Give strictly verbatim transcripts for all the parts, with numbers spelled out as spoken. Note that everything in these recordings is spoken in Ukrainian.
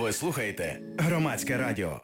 Ви слухаєте Громадське радіо.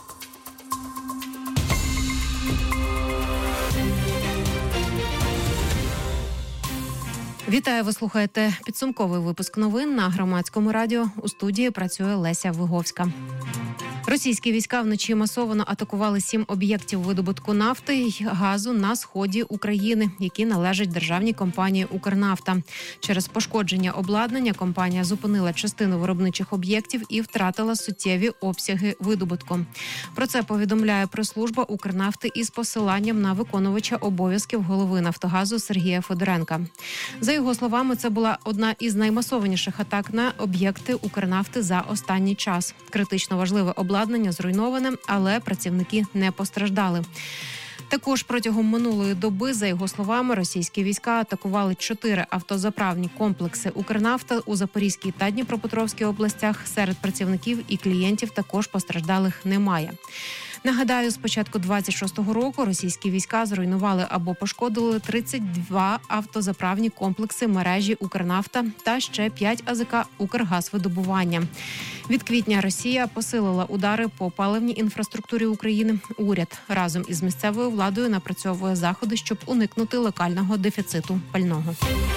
Вітаю, ви слухаєте підсумковий випуск новин на Громадському радіо. У студії працює Леся Виговська. Російські війська вночі масово атакували сім об'єктів видобутку нафти й газу на сході України, які належать державній компанії «Укрнафта». Через пошкодження обладнання компанія зупинила частину виробничих об'єктів і втратила суттєві обсяги видобутку. Про це повідомляє прес-служба «Укрнафти» із посиланням на виконувача обов'язків голови «Нафтогазу» Сергія Федоренка. За його словами, це була одна із наймасованіших атак на об'єкти «Укрнафти» за останній час. Критично важливе обладнання Обладнання зруйноване, але працівники не постраждали. Також протягом минулої доби, за його словами, російські війська атакували чотири автозаправні комплекси «Укрнафта» у Запорізькій та Дніпропетровській областях. Серед працівників і клієнтів також постраждалих немає. Нагадаю, з початку двадцять шостого року російські війська зруйнували або пошкодили тридцять два автозаправні комплекси мережі «Укрнафта» та ще п'ять АЗК «Укргазвидобування». Від квітня Росія посилила удари по паливній інфраструктурі України. Уряд разом із місцевою владою напрацьовує заходи, щоб уникнути локального дефіциту пального.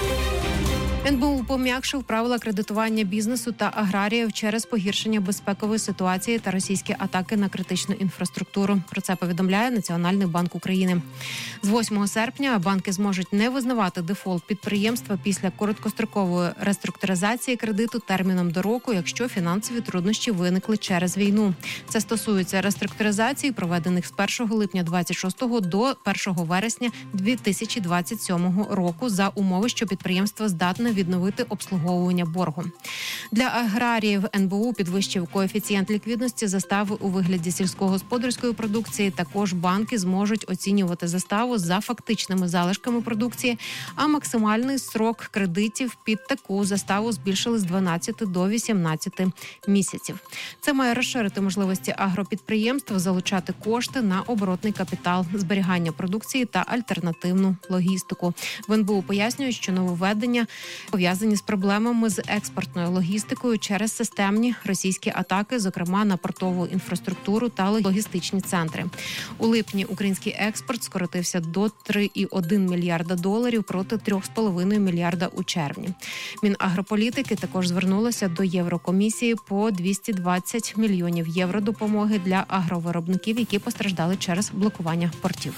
ен бе у пом'якшив правила кредитування бізнесу та аграріїв через погіршення безпекової ситуації та російські атаки на критичну інфраструктуру. Про це повідомляє Національний банк України. З восьмого серпня банки зможуть не визнавати дефолт підприємства після короткострокової реструктуризації кредиту терміном до року, якщо фінансові труднощі виникли через війну. Це стосується реструктуризації, проведених з першого липня двадцять шостого до першого вересня дві тисячі двадцять сьомого року за умови, що підприємство здатне відновити обслуговування боргу. Для аграріїв ен бе у підвищив коефіцієнт ліквідності застави у вигляді сільськогосподарської продукції. Також банки зможуть оцінювати заставу за фактичними залишками продукції, а максимальний строк кредитів під таку заставу збільшили з дванадцяти до вісімнадцяти місяців. Це має розширити можливості агропідприємств залучати кошти на оборотний капітал, зберігання продукції та альтернативну логістику. В ен бе у пояснюють, що нововведення пов'язані з проблемами з експортною логістикою через системні російські атаки, зокрема на портову інфраструктуру та логістичні центри. У липні український експорт скоротився до три цілих один мільярда доларів проти три цілих п'ять мільярда у червні. Мінагрополітики також звернулося до Єврокомісії по двісті двадцять мільйонів євро допомоги для агровиробників, які постраждали через блокування портів.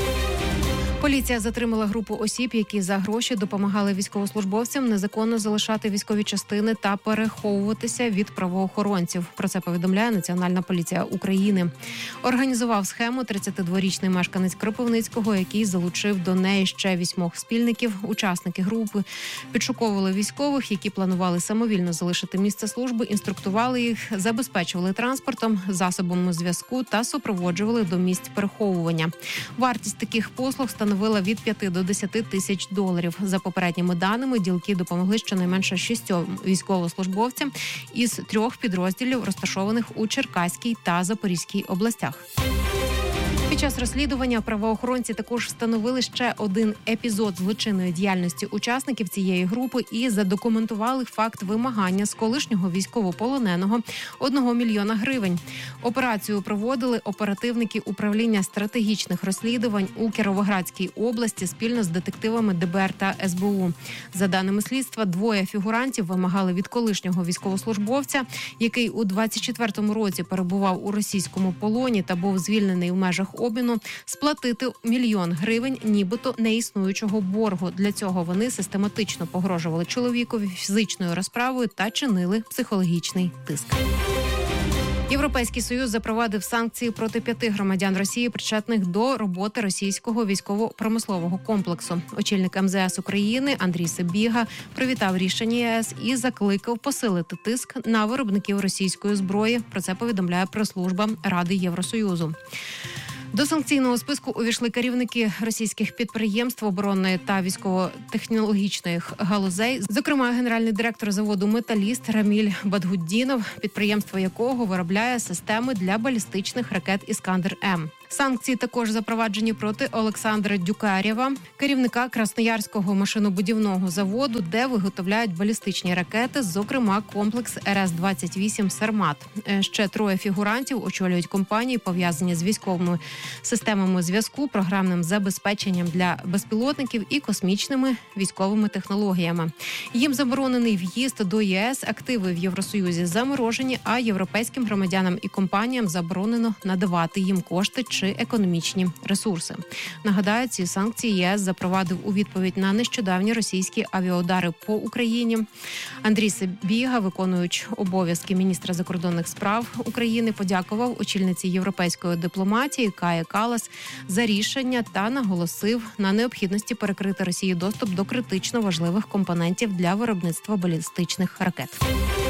Поліція затримала групу осіб, які за гроші допомагали військовослужбовцям незаконно залишати військові частини та переховуватися від правоохоронців. Про це повідомляє Національна поліція України. Організував схему тридцятидворічний мешканець Кропивницького, який залучив до неї ще вісьмох спільників. Учасники групи підшуковували військових, які планували самовільно залишити місце служби, інструктували їх, забезпечували транспортом, засобами зв'язку та супроводжували до місць переховування. Вартість таких послуг становила від п'яти до десяти тисяч доларів. За попередніми даними, ділки допомогли щонайменше шістьом військовослужбовцям із трьох підрозділів, розташованих у Черкаській та Запорізькій областях. Під час розслідування правоохоронці також встановили ще один епізод злочинної діяльності учасників цієї групи і задокументували факт вимагання з колишнього військовополоненого одного мільйона гривень. Операцію проводили оперативники управління стратегічних розслідувань у Кіровоградській області спільно з детективами де бе ер та ес бе у. За даними слідства, двоє фігурантів вимагали від колишнього військовослужбовця, який у двадцять четвертому році перебував у російському полоні та був звільнений в межах обміну, сплатити мільйон гривень нібито неіснуючого боргу. Для цього вони систематично погрожували чоловікові фізичною розправою та чинили психологічний тиск. Європейський Союз запровадив санкції проти п'яти громадян Росії, причетних до роботи російського військово-промислового комплексу. Очільник ем зе ес України Андрій Сибіга привітав рішення ЄС і закликав посилити тиск на виробників російської зброї. Про це повідомляє прес-служба Ради Євросоюзу. До санкційного списку увійшли керівники російських підприємств оборонної та військово-технологічних галузей, зокрема генеральний директор заводу «Металіст» Раміль Бадгутдінов, підприємство якого виробляє системи для балістичних ракет «Іскандер-М». Санкції також запроваджені проти Олександра Дюкарєва, керівника Красноярського машинобудівного заводу, де виготовляють балістичні ракети, зокрема комплекс ер ес двадцять вісім «Сармат». Ще троє фігурантів очолюють компанії, пов'язані з військовими системами зв'язку, програмним забезпеченням для безпілотників і космічними військовими технологіями. Їм заборонений в'їзд до ЄС, активи в Євросоюзі заморожені, а європейським громадянам і компаніям заборонено надавати їм кошти чи економічні ресурси. Нагадаю, ці санкції ЄС запровадив у відповідь на нещодавні російські авіаудари по Україні. Андрій Сибіга, виконуючи обов'язки міністра закордонних справ України, подякував очільниці європейської дипломатії Каї Каллас за рішення та наголосив на необхідності перекрити Росії доступ до критично важливих компонентів для виробництва балістичних ракет.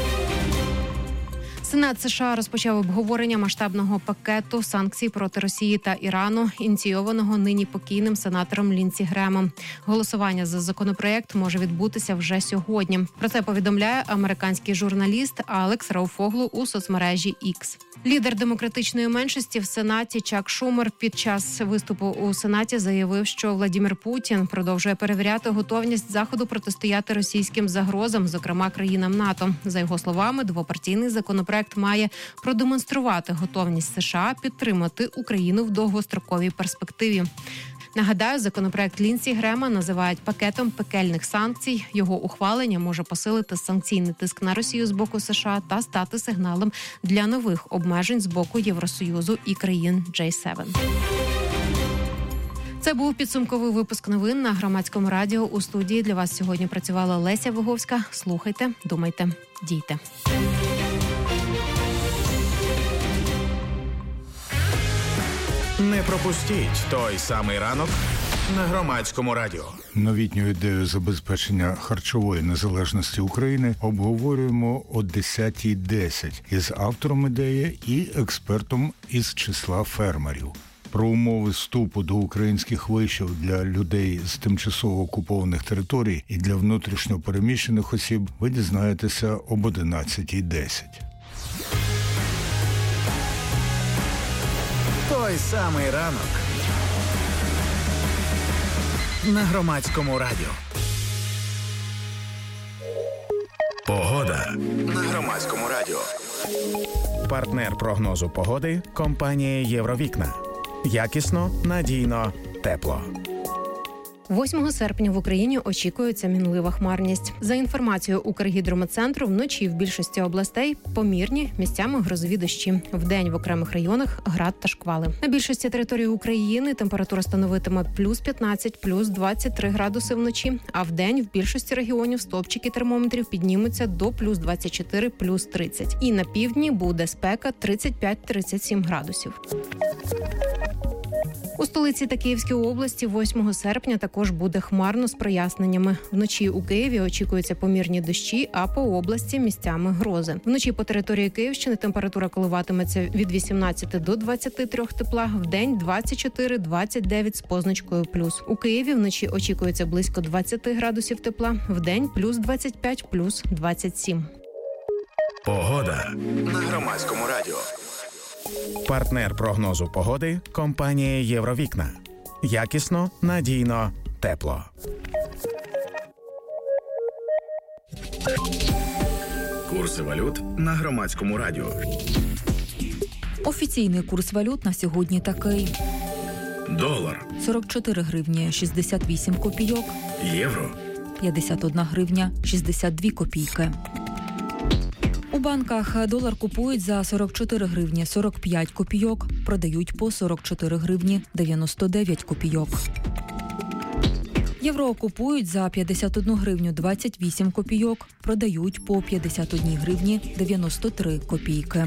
Сенат США розпочав обговорення масштабного пакету санкцій проти Росії та Ірану, ініційованого нині покійним сенатором Лінсі Гремом. Голосування за законопроект може відбутися вже сьогодні. Про це повідомляє американський журналіст Алекс Рауфоглу у соцмережі X. Лідер демократичної меншості в Сенаті Чак Шумер під час виступу у Сенаті заявив, що Владимир Путін продовжує перевіряти готовність Заходу протистояти російським загрозам, зокрема країнам НАТО. За його словами, двопартійний законопроект має продемонструвати готовність США підтримати Україну в довгостроковій перспективі. Нагадаю, законопроект Лінсі Грема називають пакетом пекельних санкцій. Його ухвалення може посилити санкційний тиск на Росію з боку США та стати сигналом для нових обмежень з боку Євросоюзу і країн джей сім. Це був підсумковий випуск новин на Громадському радіо. У студії для вас сьогодні працювала Леся Виговська. Слухайте, думайте, дійте. Не пропустіть той самий ранок на Громадському радіо. Новітню ідею забезпечення харчової незалежності України обговорюємо о десятій десять із автором ідеї і експертом із числа фермерів. Про умови вступу до українських вишів для людей з тимчасово окупованих територій і для внутрішньо переміщених осіб ви дізнаєтеся об одинадцятій десять. Той самий ранок на Громадському радіо. Погода на Громадському радіо. Партнер прогнозу погоди – компанія «Євровікна». Якісно, надійно, тепло. восьмого серпня в Україні очікується мінлива хмарність. За інформацією Укргідрометцентру, вночі в більшості областей помірні, місцями грозові дощі. Вдень в окремих районах град та шквали. На більшості території України температура становитиме плюс п'ятнадцять, плюс двадцять три градуси вночі, а вдень в більшості регіонів стовпчики термометрів піднімуться до плюс двадцять чотири, плюс тридцять. І на півдні буде спека тридцять п'ять - тридцять сім градусів. У столиці та Київській області восьмого серпня також буде хмарно з проясненнями. Вночі у Києві очікуються помірні дощі, а по області місцями грози. Вночі по території Київщини температура коливатиметься від вісімнадцяти до двадцяти трьох тепла, вдень двадцять чотири - двадцять дев'ять з позначкою плюс. У Києві вночі очікується близько двадцяти градусів тепла, вдень плюс двадцять п'ять, плюс двадцять сім. Погода на Громадському радіо. Партнер прогнозу погоди – компанія «Євровікна». Якісно, надійно, тепло. Курси валют на Громадському радіо. Офіційний курс валют на сьогодні такий. Долар – сорок чотири гривні шістдесят вісім копійок. Євро – п'ятдесят одна гривня шістдесят дві копійки. У банках долар купують за сорок чотири гривні сорок п'ять копійок, продають по сорок чотири гривні дев'яносто дев'ять копійок. Євро купують за п'ятдесят одну гривню двадцять вісім копійок, продають по п'ятдесят одну гривні дев'яносто три копійки.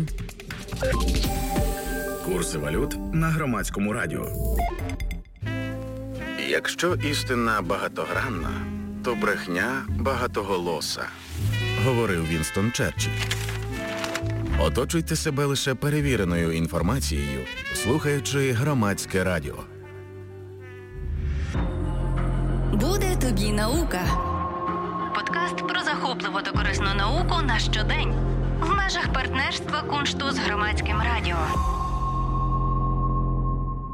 Курси валют на Громадському радіо. Якщо істина багатогранна, то брехня багатоголоса, говорив Вінстон Черчилль. Оточуйте себе лише перевіреною інформацією, слухаючи Громадське радіо. Буде тобі наука. Подкаст про захопливу та корисну науку на щодень. В межах партнерства Куншту з Громадським радіо.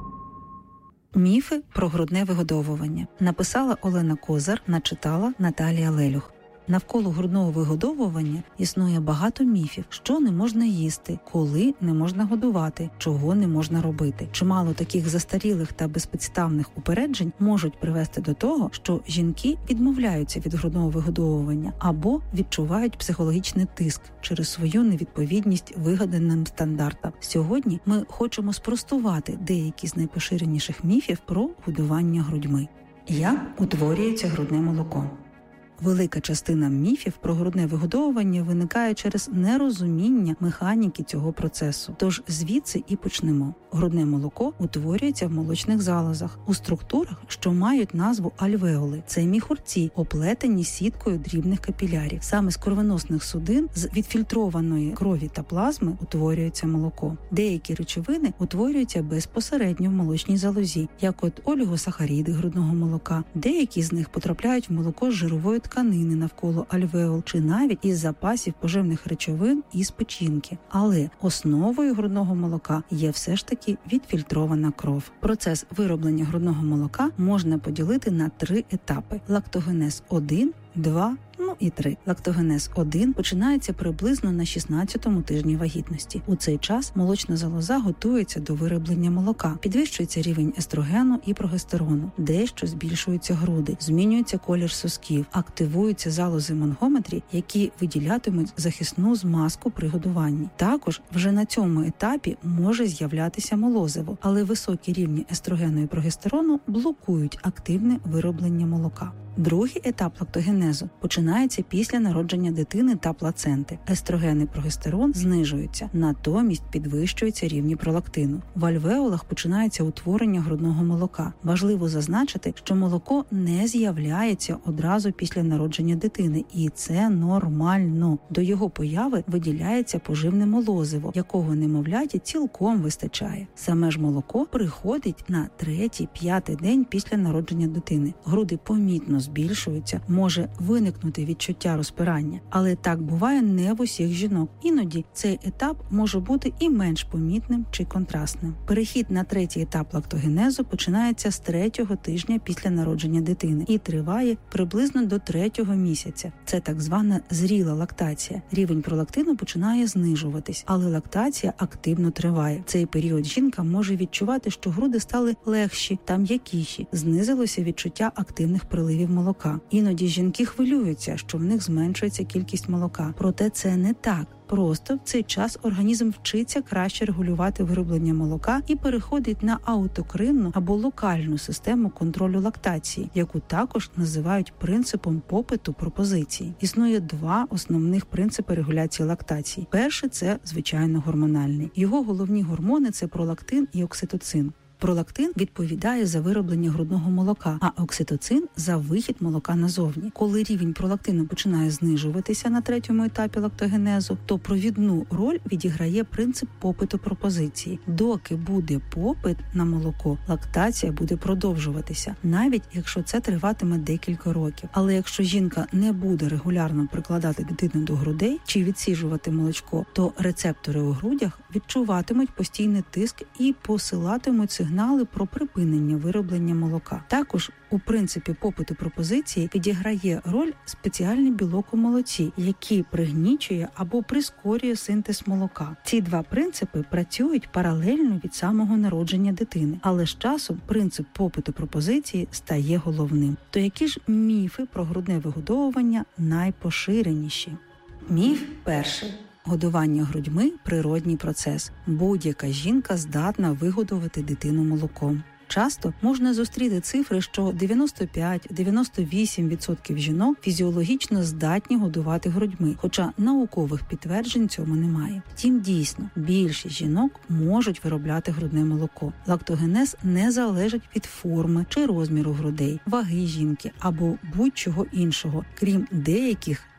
Міфи про грудне вигодовування. Написала Олена Козар, начитала Наталія Лелюх. Навколо грудного вигодовування існує багато міфів, що не можна їсти, коли не можна годувати, чого не можна робити. Чимало таких застарілих та безпідставних упереджень можуть привести до того, що жінки відмовляються від грудного вигодовування або відчувають психологічний тиск через свою невідповідність вигаданим стандартам. Сьогодні ми хочемо спростувати деякі з найпоширеніших міфів про годування грудьми. Як утворюється грудне молоко? Велика частина міфів про грудне вигодовування виникає через нерозуміння механіки цього процесу. Тож звідси і почнемо. Грудне молоко утворюється в молочних залозах у структурах, що мають назву альвеоли. Це міхурці, оплетені сіткою дрібних капілярів. Саме з кровоносних судин з відфільтрованої крові та плазми утворюється молоко. Деякі речовини утворюються безпосередньо в молочній залозі, як от олігосахаріди грудного молока. Деякі з них потрапляють в молоко з жирової тканини навколо альвеол, чи навіть із запасів поживних речовин із печінки. Але основою грудного молока є все ж таки відфільтрована кров. Процес вироблення грудного молока можна поділити на три етапи: лактогенез один, два, ну і три. Лактогенез один починається приблизно на шістнадцятому тижні вагітності. У цей час молочна залоза готується до вироблення молока. Підвищується рівень естрогену і прогестерону, дещо збільшуються груди, змінюється колір сосків, активуються залози Монгометрі, які виділятимуть захисну змазку при годуванні. Також вже на цьому етапі може з'являтися молозиво, але високі рівні естрогену і прогестерону блокують активне вироблення молока. Другий етап лактогенезу починається після народження дитини та плаценти. Естроген і прогестерон знижуються, натомість підвищуються рівні пролактину. В альвеолах починається утворення грудного молока. Важливо зазначити, що молоко не з'являється одразу після народження дитини, і це нормально. До його появи виділяється поживне молозиво, якого немовляті цілком вистачає. Саме ж молоко приходить на третій-п'ятий день після народження дитини. Груди помітно збільшуються, може виникнути відчуття розпирання. Але так буває не в усіх жінок. Іноді цей етап може бути і менш помітним чи контрастним. Перехід на третій етап лактогенезу починається з третього тижня після народження дитини і триває приблизно до третього місяця. Це так звана зріла лактація. Рівень пролактину починає знижуватись, але лактація активно триває. В цей період жінка може відчувати, що груди стали легші та м'якіші, знизилося відчуття активних приливів молока. Іноді жінки хвилюються, що в них зменшується кількість молока. Проте це не так. Просто в цей час організм вчиться краще регулювати вироблення молока і переходить на аутокринну або локальну систему контролю лактації, яку також називають принципом попиту пропозиції. Існує два основних принципи регуляції лактації. Перший – це, звичайно, гормональний. Його головні гормони – це пролактин і окситоцин. Пролактин відповідає за вироблення грудного молока, а окситоцин – за вихід молока назовні. Коли рівень пролактину починає знижуватися на третьому етапі лактогенезу, то провідну роль відіграє принцип попиту пропозиції. Доки буде попит на молоко, лактація буде продовжуватися, навіть якщо це триватиме декілька років. Але якщо жінка не буде регулярно прикладати дитину до грудей чи відсіжувати молочко, то рецептори у грудях відчуватимуть постійний тиск і посилатимуть сигнали сигнали про припинення вироблення молока. Також у принципі попиту пропозиції відіграє роль спеціальний білок у молоці, який пригнічує або прискорює синтез молока. Ці два принципи працюють паралельно від самого народження дитини, але з часом принцип попиту пропозиції стає головним. То які ж міфи про грудне вигодовування найпоширеніші? Міф перший. Годування грудьми – природній процес. Будь-яка жінка здатна вигодувати дитину молоком. Часто можна зустріти цифри, що дев'яносто п'ять - дев'яносто вісім відсотків жінок фізіологічно здатні годувати грудьми, хоча наукових підтверджень цьому немає. Втім, дійсно, більшість жінок можуть виробляти грудне молоко. Лактогенез не залежить від форми чи розміру грудей, ваги жінки або будь-чого іншого, крім деяких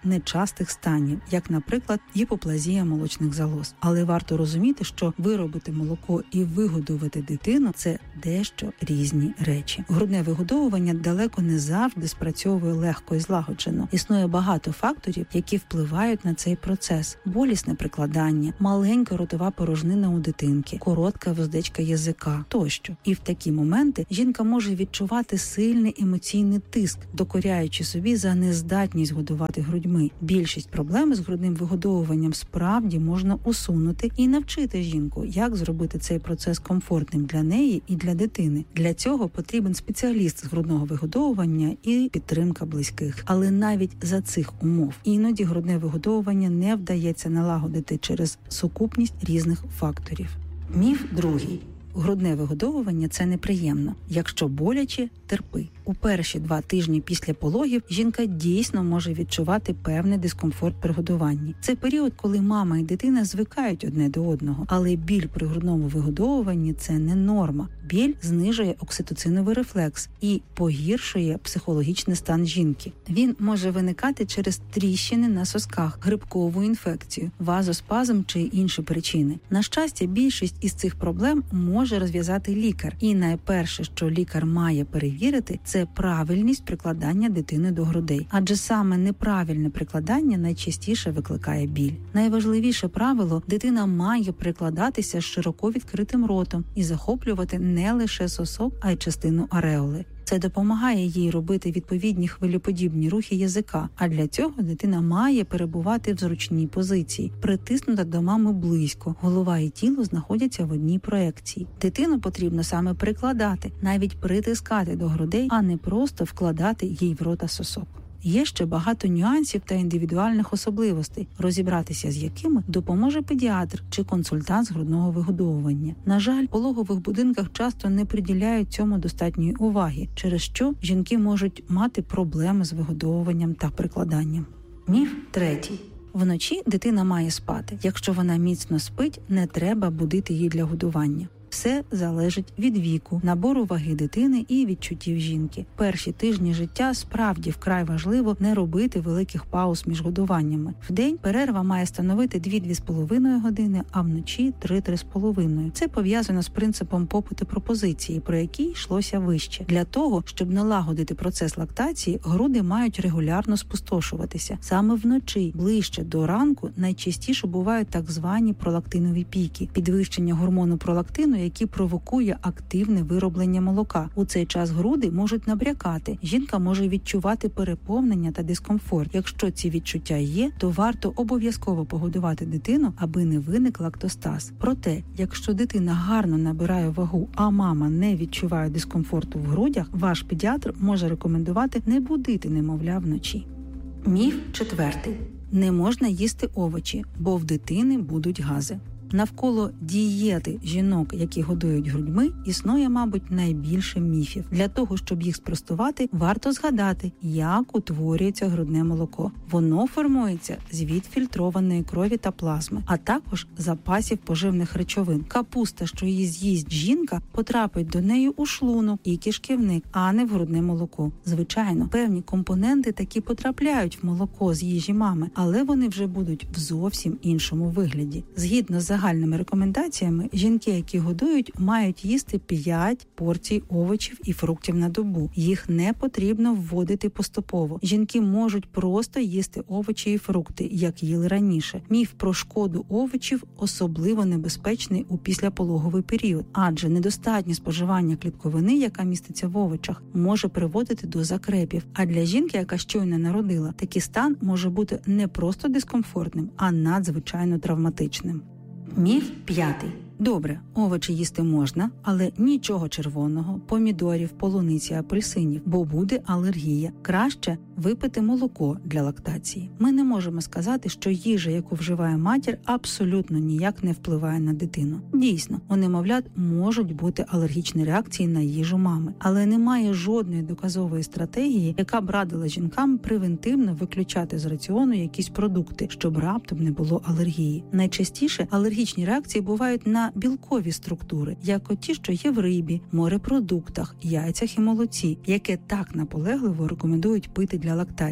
нечастих станів, як, наприклад, гіпоплазія молочних залоз. Але варто розуміти, що виробити молоко і вигодувати дитину – це дещо різні речі. Грудне вигодовування далеко не завжди спрацьовує легко і злагоджено. Існує багато факторів, які впливають на цей процес. Болісне прикладання, маленька ротова порожнина у дитинки, коротка вуздечка язика тощо. І в такі моменти жінка може відчувати сильний емоційний тиск, докоряючи собі за нездатність годувати грудьми. Більшість проблем з грудним вигодовуванням справді можна усунути і навчити жінку, як зробити цей процес комфортним для неї і для дитини. Для цього потрібен спеціаліст з грудного вигодовування і підтримка близьких. Але навіть за цих умов іноді грудне вигодовування не вдається налагодити через сукупність різних факторів. Міф другий. Грудне вигодовування – це неприємно. Якщо боляче – терпи. У перші два тижні після пологів жінка дійсно може відчувати певний дискомфорт при годуванні. Це період, коли мама і дитина звикають одне до одного. Але біль при грудному вигодовуванні – це не норма. Біль знижує окситоциновий рефлекс і погіршує психологічний стан жінки. Він може виникати через тріщини на сосках, грибкову інфекцію, вазоспазм чи інші причини. На щастя, більшість із цих проблем може розв'язати лікар. І найперше, що лікар має перевірити – це правильність прикладання дитини до грудей. Адже саме неправильне прикладання найчастіше викликає біль. Найважливіше правило – дитина має прикладатися з широко відкритим ротом і захоплювати не лише сосок, а й частину ареоли. Це допомагає їй робити відповідні хвилеподібні рухи язика, а для цього дитина має перебувати в зручній позиції, притиснута до мами близько, голова і тіло знаходяться в одній проекції. Дитину потрібно саме прикладати, навіть притискати до грудей, а не просто вкладати їй в рота сосок. Є ще багато нюансів та індивідуальних особливостей, розібратися з якими допоможе педіатр чи консультант з грудного вигодовування. На жаль, в пологових будинках часто не приділяють цьому достатньої уваги, через що жінки можуть мати проблеми з вигодовуванням та прикладанням. Міф третій. Вночі дитина має спати. Якщо вона міцно спить, не треба будити її для годування. Все залежить від віку, набору ваги дитини і відчуттів жінки. Перші тижні життя справді вкрай важливо не робити великих пауз між годуваннями. Вдень перерва має становити дві-дві з половиною години, а вночі три-три з половиною. Це пов'язано з принципом попиту пропозиції, про який йшлося вище. Для того, щоб налагодити процес лактації, груди мають регулярно спустошуватися. Саме вночі, ближче до ранку, найчастіше бувають так звані пролактинові піки – підвищення гормону пролактину, який провокує активне вироблення молока. У цей час груди можуть набрякати. Жінка може відчувати переповнення та дискомфорт. Якщо ці відчуття є, то варто обов'язково погодувати дитину, аби не виник лактостаз. Проте, якщо дитина гарно набирає вагу, а мама не відчуває дискомфорту в грудях, ваш педіатр може рекомендувати не будити немовля вночі. Міф четвертий. Не можна їсти овочі, бо в дитини будуть гази. Навколо дієти жінок, які годують грудьми, існує, мабуть, найбільше міфів. Для того, щоб їх спростувати, варто згадати, як утворюється грудне молоко. Воно формується з відфільтрованої крові та плазми, а також запасів поживних речовин. Капуста, що її з'їсть жінка, потрапить до неї у шлунок і кишківник, а не в грудне молоко. Звичайно, певні компоненти таки потрапляють в молоко з їжі мами, але вони вже будуть в зовсім іншому вигляді. Згідно з загальними рекомендаціями, жінки, які годують, мають їсти п'ять порцій овочів і фруктів на добу. Їх не потрібно вводити поступово. Жінки можуть просто їсти овочі і фрукти, як їли раніше. Міф про шкоду овочів особливо небезпечний у післяпологовий період, адже недостатнє споживання клітковини, яка міститься в овочах, може приводити до закрепів. А для жінки, яка щойно народила, такий стан може бути не просто дискомфортним, а надзвичайно травматичним. Міф п'ятий. Добре, овочі їсти можна, але нічого червоного, помідорів, полуниці, апельсинів, бо буде алергія. Краще випити молоко для лактації. Ми не можемо сказати, що їжа, яку вживає матір, абсолютно ніяк не впливає на дитину. Дійсно, у немовлят можуть бути алергічні реакції на їжу мами, але немає жодної доказової стратегії, яка б радила жінкам превентивно виключати з раціону якісь продукти, щоб раптом не було алергії. Найчастіше алергічні реакції бувають на білкові структури, як оті, що є в рибі, морепродуктах, яйцях і молоці, яке так наполегливо рекомендують пити для лактації.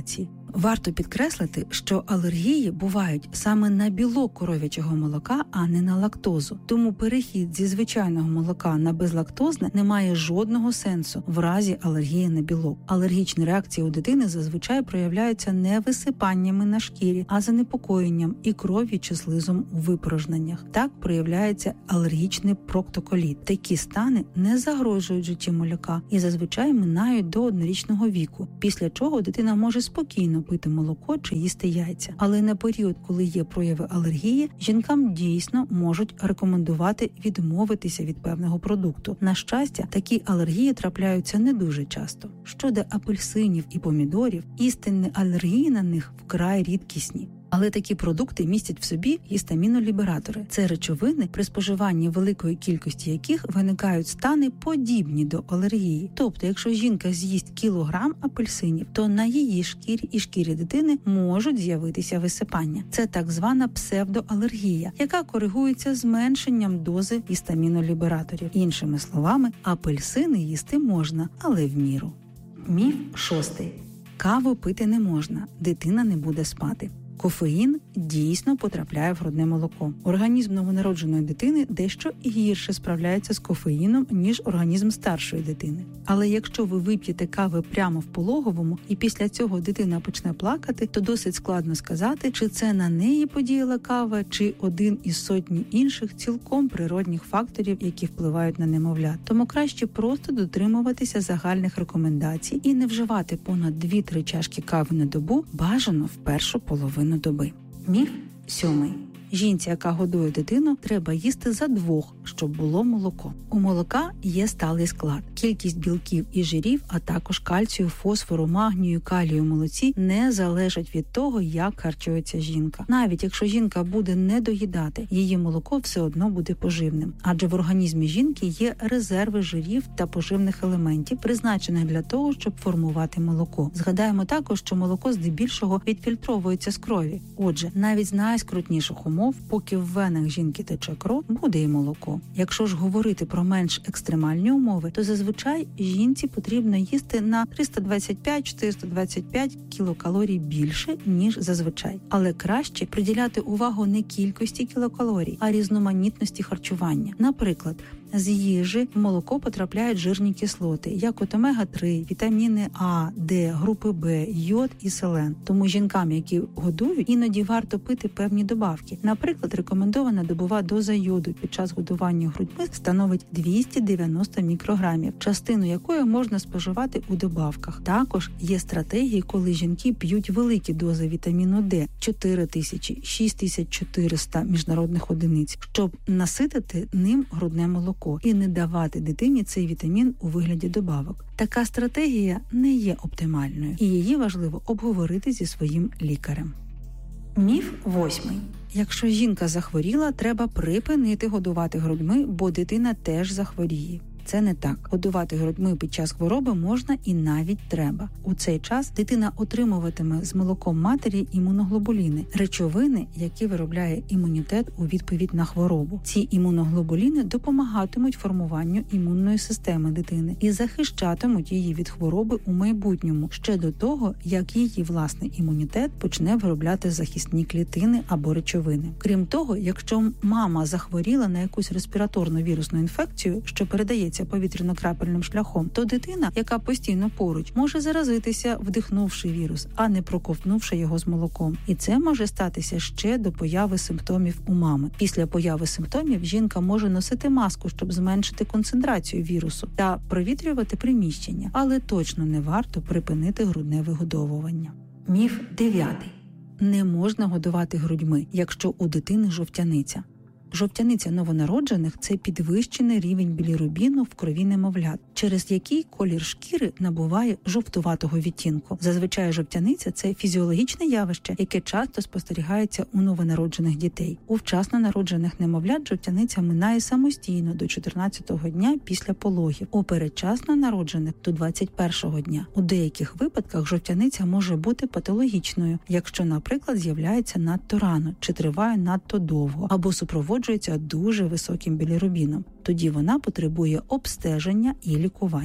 Варто підкреслити, що алергії бувають саме на білок коров'ячого молока, а не на лактозу. Тому перехід зі звичайного молока на безлактозне не має жодного сенсу в разі алергії на білок. Алергічні реакції у дитини зазвичай проявляються не висипаннями на шкірі, а занепокоєнням і кров'ю чи слизом у випорожненнях. Так проявляється алергічний проктоколіт. Такі стани не загрожують житті малюка і зазвичай минають до однорічного віку, після чого дитина може спокійно пити молоко чи їсти яйця. Але на період, коли є прояви алергії, жінкам дійсно можуть рекомендувати відмовитися від певного продукту. На щастя, такі алергії трапляються не дуже часто. Щодо апельсинів і помідорів, істинні алергії на них вкрай рідкісні. Але такі продукти містять в собі гістамінолібератори. Це речовини, при споживанні великої кількості яких виникають стани, подібні до алергії. Тобто, якщо жінка з'їсть кілограм апельсинів, то на її шкірі і шкірі дитини можуть з'явитися висипання. Це так звана псевдоалергія, яка коригується зменшенням дози гістамінолібераторів. Іншими словами, апельсини їсти можна, але в міру. Міф шостий. Каву пити не можна, дитина не буде спати. Кофеїн дійсно потрапляє в грудне молоко. Організм новонародженої дитини дещо гірше справляється з кофеїном, ніж організм старшої дитини. Але якщо ви вип'єте кави прямо в пологовому і після цього дитина почне плакати, то досить складно сказати, чи це на неї подіяла кава, чи один із сотні інших цілком природних факторів, які впливають на немовлят. Тому краще просто дотримуватися загальних рекомендацій і не вживати понад дві-три чашки кави на добу, бажано в першу половину доби. Міф сьомий. Жінці, яка годує дитину, треба їсти за двох, щоб було молоко. У молока є сталий склад. Кількість білків і жирів, а також кальцію, фосфору, магнію, калію в молоці не залежать від того, як харчується жінка. Навіть якщо жінка буде не доїдати, її молоко все одно буде поживним. Адже в організмі жінки є резерви жирів та поживних елементів, призначених для того, щоб формувати молоко. Згадаємо також, що молоко здебільшого відфільтровується з крові. Отже, навіть з найскрутніших умов, поки в венах жінки тече кров, буде і молоко. Якщо ж говорити про менш екстремальні умови, то зазвичай жінці потрібно їсти на триста двадцять п'ять - чотириста двадцять п'ять кілокалорій більше, ніж зазвичай. Але краще приділяти увагу не кількості кілокалорій, а різноманітності харчування. Наприклад, з їжі в молоко потрапляють жирні кислоти, як от омега три, вітаміни А, Д, групи Б, йод і селен. Тому жінкам, які годують, іноді варто пити певні добавки. Наприклад, рекомендована добова доза йоду під час годування грудьми становить двісті дев'яносто мікрограмів, частину якої можна споживати у добавках. Також є стратегії, коли жінки п'ють великі дози вітаміну Д – чотири тисячі - шість тисяч чотириста міжнародних одиниць, щоб наситити ним грудне молоко і не давати дитині цей вітамін у вигляді добавок. Така стратегія не є оптимальною, і її важливо обговорити зі своїм лікарем. Міф восьмий. Якщо жінка захворіла, треба припинити годувати грудьми, бо дитина теж захворіє. Це не так. Годувати грудьми під час хвороби можна і навіть треба. У цей час дитина отримуватиме з молоком матері імуноглобуліни – речовини, які виробляє імунітет у відповідь на хворобу. Ці імуноглобуліни допомагатимуть формуванню імунної системи дитини і захищатимуть її від хвороби у майбутньому, ще до того, як її власний імунітет почне виробляти захисні клітини або речовини. Крім того, якщо мама захворіла на якусь респіраторну вірусну інфекцію, що передається повітряно-крапельним шляхом, то дитина, яка постійно поруч, може заразитися, вдихнувши вірус, а не проковтнувши його з молоком. І це може статися ще до появи симптомів у мами. Після появи симптомів жінка може носити маску, щоб зменшити концентрацію вірусу та провітрювати приміщення, але точно не варто припинити грудне вигодовування. Міф дев'ятий. Не можна годувати грудьми, якщо у дитини жовтяниця. Жовтяниця новонароджених – це підвищений рівень білірубіну в крові немовлят, через який колір шкіри набуває жовтуватого відтінку. Зазвичай жовтяниця – це фізіологічне явище, яке часто спостерігається у новонароджених дітей. У вчасно народжених немовлят жовтяниця минає самостійно до чотирнадцятого дня після пологів, у передчасно народжених – до двадцять першого дня. У деяких випадках жовтяниця може бути патологічною, якщо, наприклад, з'являється надто рано чи триває надто довго, або супроводжується дуже високим білірубіном. Тоді вона потребує обстеження і лікування.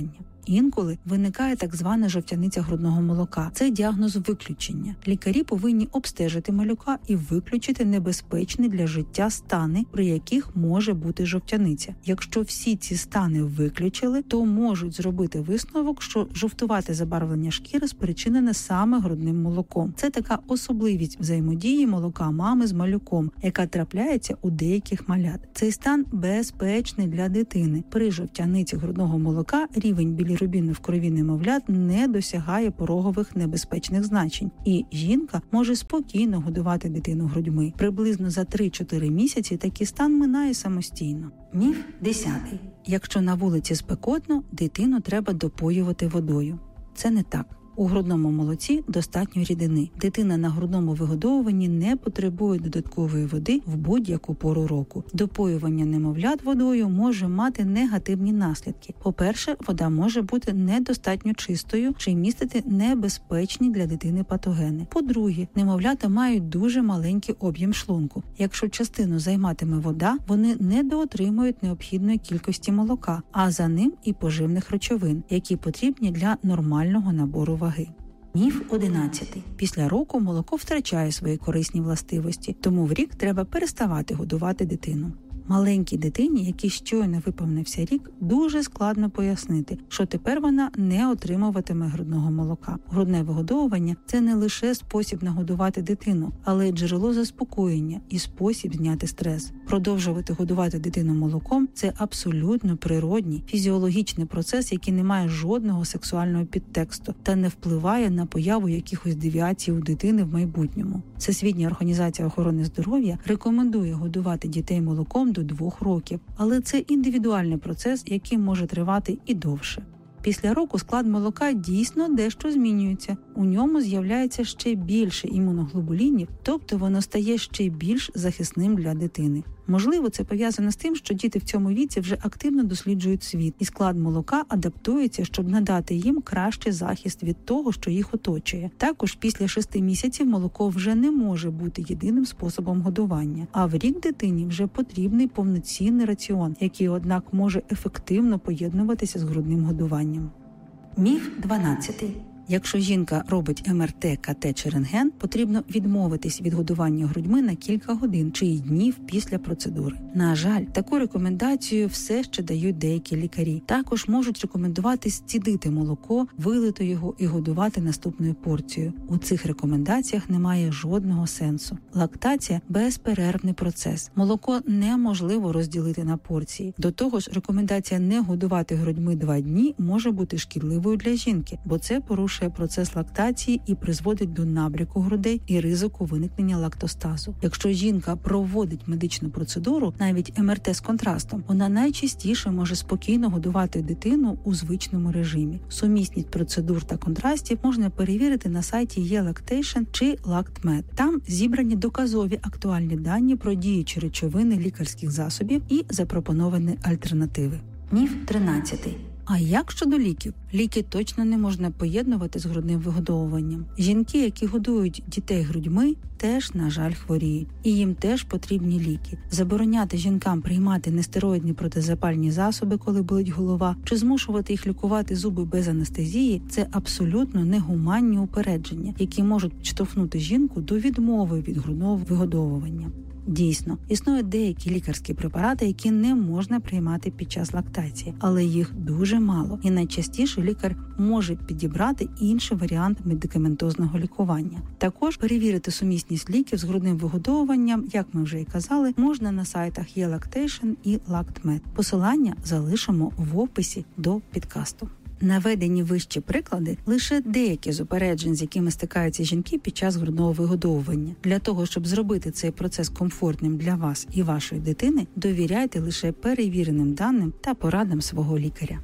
Інколи виникає так звана жовтяниця грудного молока. Це діагноз виключення. Лікарі повинні обстежити малюка і виключити небезпечні для життя стани, при яких може бути жовтяниця. Якщо всі ці стани виключили, то можуть зробити висновок, що жовтувате забарвлення шкіри спричинене саме грудним молоком. Це така особливість взаємодії молока мами з малюком, яка трапляється у деяких малят. Цей стан безпечний для дитини. При жовтяниці грудного молока рівень білірубіну в крові немовлят не досягає порогових небезпечних значень, і жінка може спокійно годувати дитину грудьми. Приблизно за три-чотири місяці такий стан минає самостійно. Міф десятий. Якщо на вулиці спекотно, дитину треба допоювати водою. Це не так. У грудному молоці достатньо рідини. Дитина на грудному вигодовуванні не потребує додаткової води в будь-яку пору року. Допоювання немовлят водою може мати негативні наслідки. По-перше, вода може бути недостатньо чистою чи містити небезпечні для дитини патогени. По-друге, немовлята мають дуже маленький об'єм шлунку. Якщо частину займатиме вода, вони недоотримують необхідної кількості молока, а за ним і поживних речовин, які потрібні для нормального набору ваги. Міф одинадцятий. Після року молоко втрачає свої корисні властивості, тому в рік треба переставати годувати дитину. Маленькій дитині, якій щойно виповнився рік, дуже складно пояснити, що тепер вона не отримуватиме грудного молока. Грудне вигодовування – це не лише спосіб нагодувати дитину, але й джерело заспокоєння і спосіб зняти стрес. Продовжувати годувати дитину молоком – це абсолютно природній, фізіологічний процес, який не має жодного сексуального підтексту та не впливає на появу якихось девіацій у дитини в майбутньому. Всесвітня організація охорони здоров'я рекомендує годувати дітей молоком до двох років, але це індивідуальний процес, який може тривати і довше. Після року склад молока дійсно дещо змінюється. У ньому з'являється ще більше імуноглобулінів, тобто воно стає ще більш захисним для дитини. Можливо, це пов'язано з тим, що діти в цьому віці вже активно досліджують світ, і склад молока адаптується, щоб надати їм кращий захист від того, що їх оточує. Також після шести місяців молоко вже не може бути єдиним способом годування, а в рік дитині вже потрібний повноцінний раціон, який, однак, може ефективно поєднуватися з грудним годуванням. Міф дванадцятий. Якщо жінка робить ем ер те, ка те чи рентген, потрібно відмовитись від годування грудьми на кілька годин чи й днів після процедури. На жаль, таку рекомендацію все ще дають деякі лікарі. Також можуть рекомендувати зцідити молоко, вилити його і годувати наступною порцією. У цих рекомендаціях немає жодного сенсу. Лактація – безперервний процес. Молоко неможливо розділити на порції. До того ж, рекомендація не годувати грудьми два дні може бути шкідливою для жінки, бо це порушує процес лактації і призводить до набряку грудей і ризику виникнення лактостазу. Якщо жінка проводить медичну процедуру, навіть ем ер те з контрастом, вона найчастіше може спокійно годувати дитину у звичному режимі. Сумісність процедур та контрастів можна перевірити на сайті e-Lactation чи LactMed. Там зібрані доказові актуальні дані про діючі речовини лікарських засобів і запропоновані альтернативи. Міф тринадцятий. А як щодо ліків? Ліки точно не можна поєднувати з грудним вигодовуванням. Жінки, які годують дітей грудьми, теж, на жаль, хворіють. І їм теж потрібні ліки. Забороняти жінкам приймати нестероїдні протизапальні засоби, коли болить голова, чи змушувати їх лікувати зуби без анестезії – це абсолютно негуманні упередження, які можуть підштовхнути жінку до відмови від грудного вигодовування. Дійсно, існують деякі лікарські препарати, які не можна приймати під час лактації, але їх дуже мало, і найчастіше лікар може підібрати інший варіант медикаментозного лікування. Також перевірити сумісність ліків з грудним вигодовуванням, як ми вже і казали, можна на сайтах e-Lactation і LactMed. Посилання залишимо в описі до підкасту. Наведені вищі приклади – лише деякі з упереджень, з якими стикаються жінки під час грудного вигодовування. Для того, щоб зробити цей процес комфортним для вас і вашої дитини, довіряйте лише перевіреним даним та порадам свого лікаря.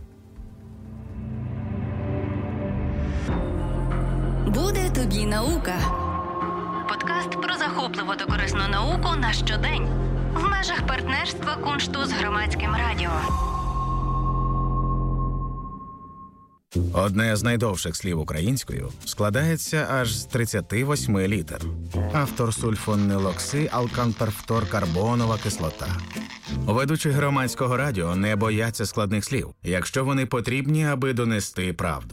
Буде тобі наука. Подкаст про захопливу та корисну науку на щодень. В межах партнерства Куншту з Громадським радіо. Одне з найдовших слів українською складається аж з тридцяти восьми літер. Автор сульфонилокси-алканперфторкарбонова кислота. Ведучі громадського радіо не бояться складних слів, якщо вони потрібні, аби донести правду.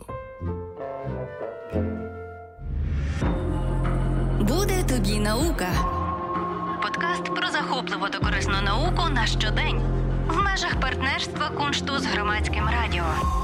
Буде тобі наука. Подкаст про захопливу та корисну науку на щодень. В межах партнерства Куншту з громадським радіо.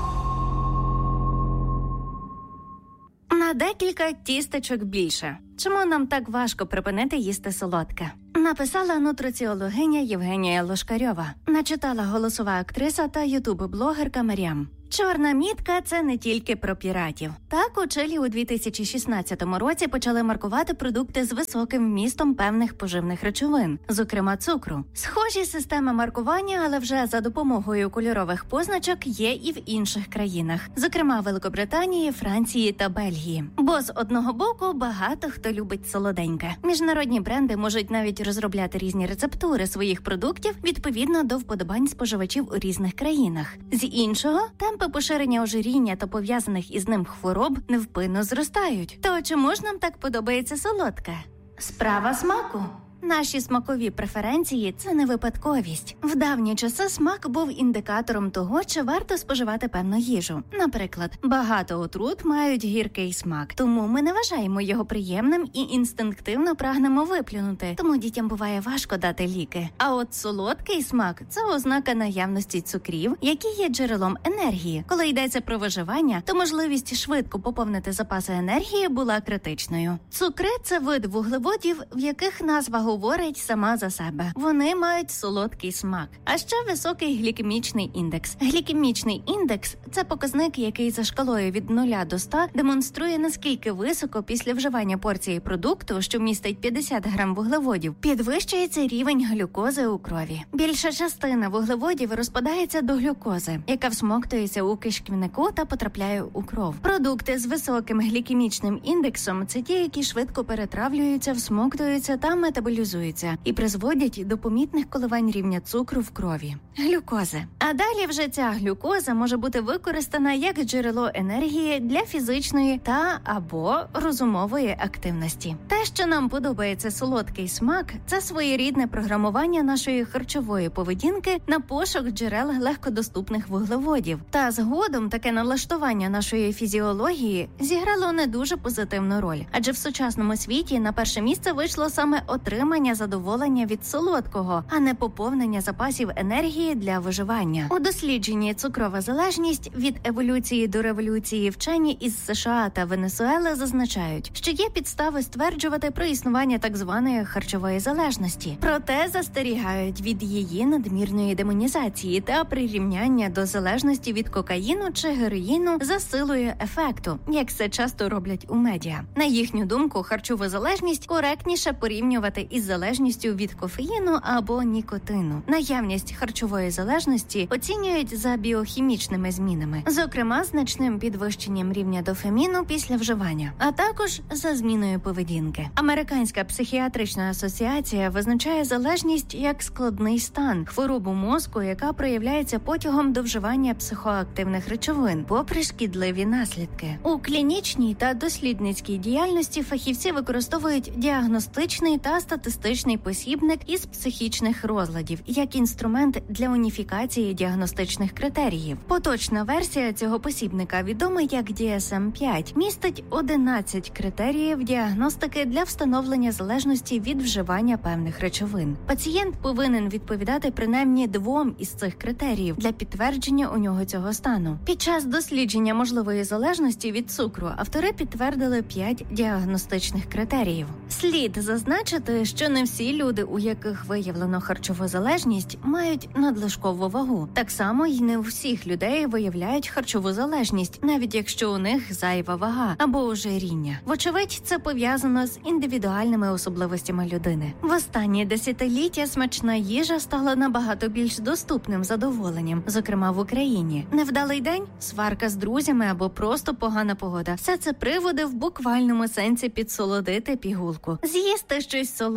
На декілька тістечок більше. Чому нам так важко припинити їсти солодке? Написала нутриціологиня Євгенія Лошкарьова. Начитала голосова актриса та ютуб-блогерка Мар'ям. Чорна мітка – це не тільки про піратів. Так, у Чилі у дві тисячі шістнадцятому році почали маркувати продукти з високим вмістом певних поживних речовин, зокрема цукру. Схожі системи маркування, але вже за допомогою кольорових позначок, є і в інших країнах, зокрема Великобританії, Франції та Бельгії. Бо з одного боку багато хто любить солоденьке. Міжнародні бренди можуть навіть розробляти різні рецептури своїх продуктів відповідно до вподобань споживачів у різних країнах. З іншого, темпи поширення ожиріння та пов'язаних із ним хвороб невпинно зростають. То чому ж нам так подобається солодке? Справа смаку. Наші смакові преференції – це не випадковість. В давні часи смак був індикатором того, чи варто споживати певну їжу. Наприклад, багато отрут мають гіркий смак, тому ми не вважаємо його приємним і інстинктивно прагнемо виплюнути, тому дітям буває важко дати ліки. А от солодкий смак – це ознака наявності цукрів, які є джерелом енергії. Коли йдеться про виживання, то можливість швидко поповнити запаси енергії була критичною. Цукри – це вид вуглеводів, в яких назва говорить сама за себе. Вони мають солодкий смак. А ще високий глікемічний індекс. Глікемічний індекс – це показник, який за шкалою від нуля до ста демонструє, наскільки високо після вживання порції продукту, що містить п'ятдесят грам вуглеводів, підвищується рівень глюкози у крові. Більша частина вуглеводів розпадається до глюкози, яка всмоктується у кишківнику та потрапляє у кров. Продукти з високим глікемічним індексом – це ті, які швидко перетравлюються, всмоктуються та метаболізуються і призводять до помітних коливань рівня цукру в крові – глюкози. А далі вже ця глюкоза може бути використана як джерело енергії для фізичної та або розумової активності. Те, що нам подобається солодкий смак – це своєрідне програмування нашої харчової поведінки на пошук джерел легкодоступних вуглеводів. Та згодом таке налаштування нашої фізіології зіграло не дуже позитивну роль. Адже в сучасному світі на перше місце вийшло саме отримання задоволення від солодкого, а не поповнення запасів енергії для виживання. У дослідженні «Цукрова залежність. Від еволюції до революції» вчені із США та Венесуели зазначають, що є підстави стверджувати про існування так званої харчової залежності. Проте застерігають від її надмірної демонізації та прирівняння до залежності від кокаїну чи героїну за силою ефекту, як це часто роблять у медіа. На їхню думку, харчову залежність коректніше порівнювати із залежністю від кофеїну або нікотину. Наявність харчової залежності оцінюють за біохімічними змінами, зокрема значним підвищенням рівня дофаміну після вживання, а також за зміною поведінки. Американська психіатрична асоціація визначає залежність як складний стан, хворобу мозку, яка проявляється потягом до вживання психоактивних речовин, попри шкідливі наслідки. У клінічній та дослідницькій діяльності фахівці використовують діагностичний та статистичний посібник із психічних розладів як інструмент для уніфікації діагностичних критеріїв. Поточна версія цього посібника, відома як ді ес ем п'ять, містить одинадцять критеріїв діагностики для встановлення залежності від вживання певних речовин. Пацієнт повинен відповідати принаймні двом із цих критеріїв для підтвердження у нього цього стану. Під час дослідження можливої залежності від цукру автори підтвердили п'ять діагностичних критеріїв. Слід зазначити, що не всі люди, у яких виявлено харчову залежність, мають надлишкову вагу. Так само й не у всіх людей виявляють харчову залежність, навіть якщо у них зайва вага або ожиріння. Вочевидь, це пов'язано з індивідуальними особливостями людини. В останні десятиліття смачна їжа стала набагато більш доступним задоволенням, зокрема в Україні. Невдалий день, сварка з друзями або просто погана погода – все це приводи в буквальному сенсі підсолодити пігулку, з'їсти щось солодке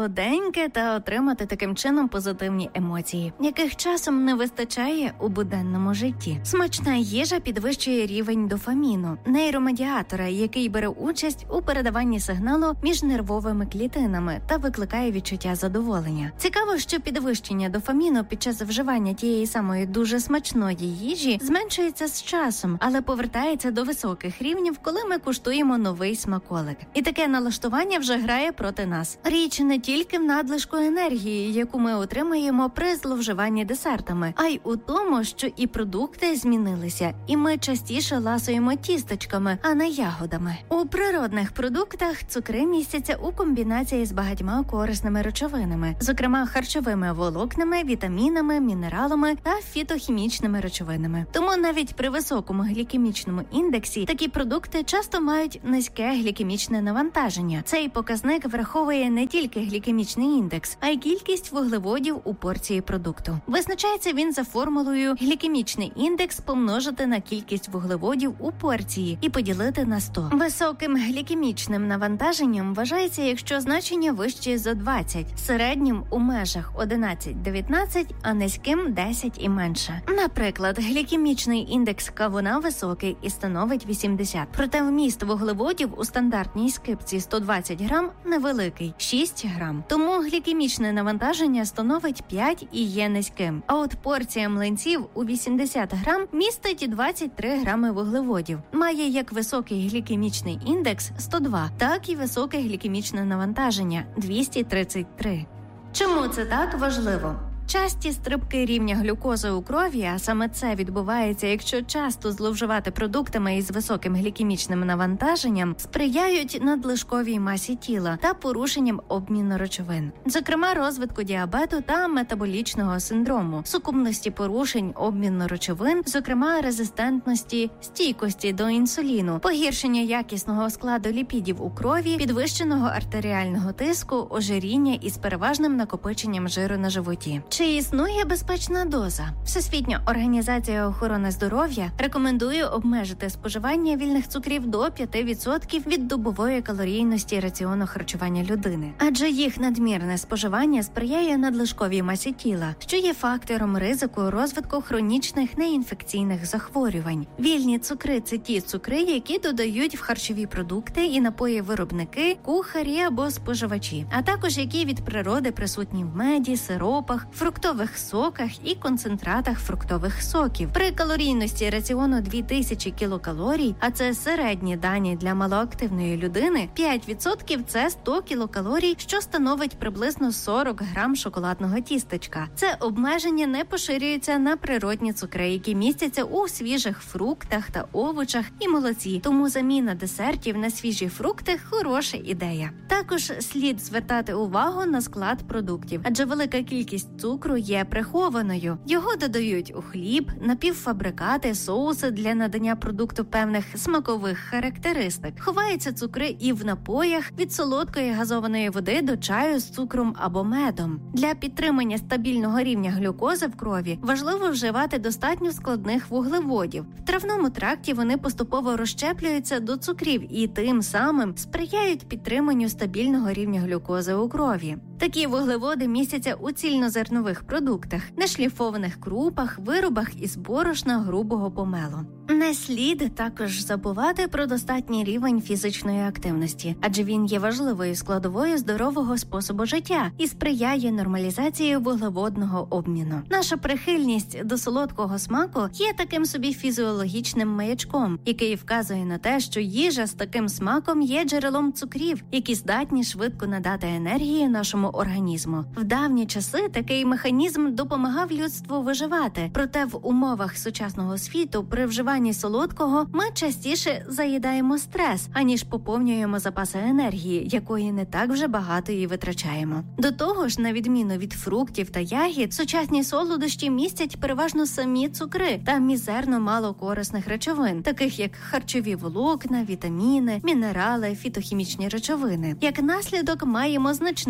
солоденьке та отримати таким чином позитивні емоції, яких часом не вистачає у буденному житті. Смачна їжа підвищує рівень дофаміну, нейромедіатора, який бере участь у передаванні сигналу між нервовими клітинами та викликає відчуття задоволення. Цікаво, що підвищення дофаміну під час вживання тієї самої дуже смачної їжі зменшується з часом, але повертається до високих рівнів, коли ми куштуємо новий смаколик. І таке налаштування вже грає проти нас. Річ не тільки в надлишку енергії, яку ми отримаємо при зловживанні десертами, а й у тому, що і продукти змінилися, і ми частіше ласуємо тістечками, а не ягодами. У природних продуктах цукри містяться у комбінації з багатьма корисними речовинами, зокрема харчовими волокнами, вітамінами, мінералами та фітохімічними речовинами. Тому навіть при високому глікемічному індексі такі продукти часто мають низьке глікемічне навантаження. Цей показник враховує не тільки глікемічний індекс, а й кількість вуглеводів у порції продукту. Визначається він за формулою глікемічний індекс помножити на кількість вуглеводів у порції і поділити на сто. Високим глікемічним навантаженням вважається, якщо значення вищі за двадцять, середнім у межах одинадцять-дев'ятнадцять, а низьким десять і менше. Наприклад, глікемічний індекс кавуна високий і становить вісімдесят. Проте вміст вуглеводів у стандартній скипці сто двадцять грам невеликий – шість грам. Тому глікемічне навантаження становить п'ять і є низьким. А от порція млинців у вісімдесят грам містить двадцять три грами вуглеводів. Має як високий глікемічний індекс сто два, так і високе глікемічне навантаження – двісті тридцять три. Чому це так важливо? Часті стрибки рівня глюкози у крові, а саме це відбувається, якщо часто зловживати продуктами із високим глікемічним навантаженням, сприяють надлишковій масі тіла та порушенням обміну речовин. Зокрема, розвитку діабету та метаболічного синдрому, сукупності порушень обміну речовин, зокрема резистентності, стійкості до інсуліну, погіршення якісного складу ліпідів у крові, підвищеного артеріального тиску, ожиріння із переважним накопиченням жиру на животі. Чи існує безпечна доза? Всесвітня організація охорони здоров'я рекомендує обмежити споживання вільних цукрів до п'ять відсотків від добової калорійності раціону харчування людини. Адже їх надмірне споживання сприяє надлишковій масі тіла, що є фактором ризику розвитку хронічних неінфекційних захворювань. Вільні цукри – це ті цукри, які додають в харчові продукти і напої виробники, кухарі або споживачі, а також які від природи присутні в меді, сиропах, фруктових соках і концентратах фруктових соків. При калорійності раціону дві тисячі кілокалорій, а це середні дані для малоактивної людини, п'ять відсотків – це сто кілокалорій, що становить приблизно сорок грам шоколадного тістечка. Це обмеження не поширюється на природні цукри, які містяться у свіжих фруктах та овочах і молоці, тому заміна десертів на свіжі фрукти – хороша ідея. Також слід звертати увагу на склад продуктів, адже велика кількість цукру є прихованою. Його додають у хліб, напівфабрикати, соуси для надання продукту певних смакових характеристик. Ховаються цукри і в напоях від солодкої газованої води до чаю з цукром або медом. Для підтримання стабільного рівня глюкози в крові важливо вживати достатньо складних вуглеводів. В травному тракті вони поступово розщеплюються до цукрів і тим самим сприяють підтриманню стабільного рівня глюкози у крові. Такі вуглеводи містяться у цільнозернових продуктах, нешліфованих крупах, виробах із борошна грубого помелу. Не слід також забувати про достатній рівень фізичної активності, адже він є важливою складовою здорового способу життя і сприяє нормалізації вуглеводного обміну. Наша прихильність до солодкого смаку є таким собі фізіологічним маячком, який вказує на те, що їжа з таким смаком є джерелом цукрів, які здатні швидко надати енергії нашому організму. В давні часи такий механізм допомагав людству виживати, проте в умовах сучасного світу при вживанні солодкого ми частіше заїдаємо стрес, аніж поповнюємо запаси енергії, якої не так вже багато і витрачаємо. До того ж, на відміну від фруктів та ягід, сучасні солодощі містять переважно самі цукри та мізерно мало корисних речовин, таких як харчові волокна, вітаміни, мінерали, фітохімічні речовини. Як наслідок, маємо значний ризик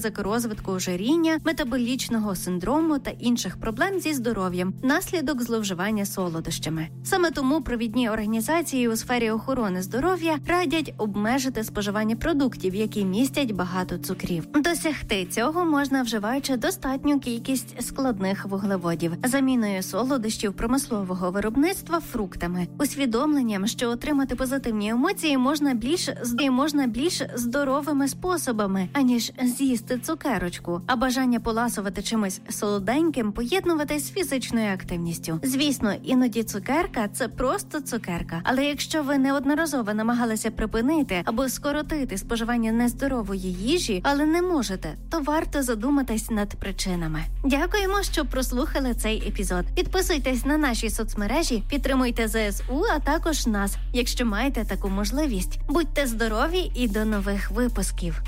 ризик розвитку ожиріння, метаболічного синдрому та інших проблем зі здоров'ям внаслідок зловживання солодощами. Саме тому провідні організації у сфері охорони здоров'я радять обмежити споживання продуктів, які містять багато цукрів. Досягти цього можна, вживаючи достатню кількість складних вуглеводів, заміною солодощів промислового виробництва фруктами, усвідомленням, що отримати позитивні емоції можна більш можна більш здоровими способами, аніж з'їсти цукерочку, а бажання поласувати чимось солоденьким поєднувати з фізичною активністю. Звісно, іноді цукерка – це просто цукерка, але якщо ви неодноразово намагалися припинити або скоротити споживання нездорової їжі, але не можете, то варто задуматись над причинами. Дякуємо, що прослухали цей епізод. Підписуйтесь на наші соцмережі, підтримуйте ЗСУ, а також нас, якщо маєте таку можливість. Будьте здорові і до нових випусків.